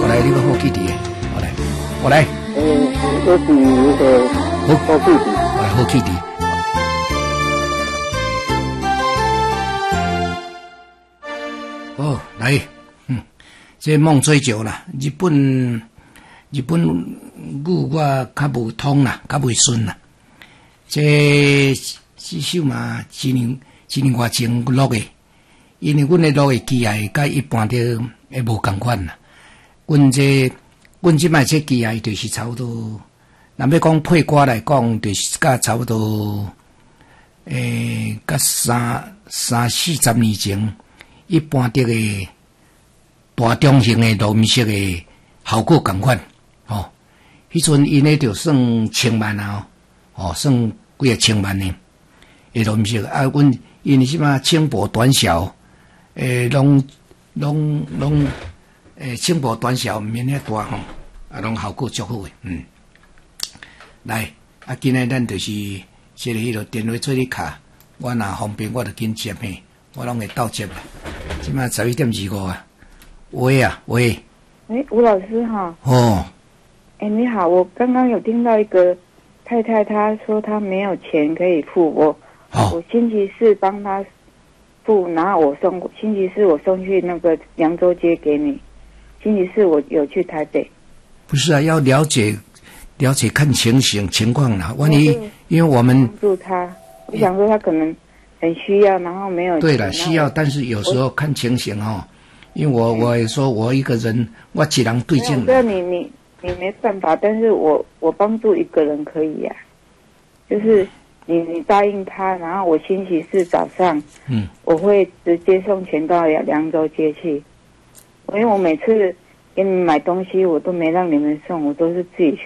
我来，你要好气的，我来。 我是那个好气的， 我来好气的。哦，来，这梦追酒啦，日本语我较无通啦，较袂顺啦。这首嘛，一年外前录的，因为阮的录的机械甲一般的会无共款啦。阮即摆这机械就是差不多，若要讲配歌来讲，就是甲差不多，甲30-40年前一般的大中型的录音室的效果共款。迄阵因咧就算1000万啊，算几个千万呢？诶，录音室啊，阮因为即马轻薄短小，拢轻薄短小，毋免遐大吼，啊，拢效果足好诶。来，啊，今日咱就是这个迄个电话做咧卡，我若方便我就紧接嘿，我拢会倒接啦。即马11:25啊，喂啊喂， 吴老师哈。 哦。 你好，我刚刚有听到一个太太，她说她没有钱可以付我，我星期四帮她付，然后星期四我送去那个扬州街给你，星期四我有去台北。 不是啊，要了解看情况啦。万一因为我们帮助她，我想说她可能很需要，然后没有钱。 对了，需要，但是有时候看情形哦。因为我也说我一个人，我一人对镜。 这你没办法，但是我帮助一个人可以呀，就是你答应他，然后我星期四早上，我会直接送钱到凉州街去，因为我每次给你们买东西，我都没让你们送，我都是自己去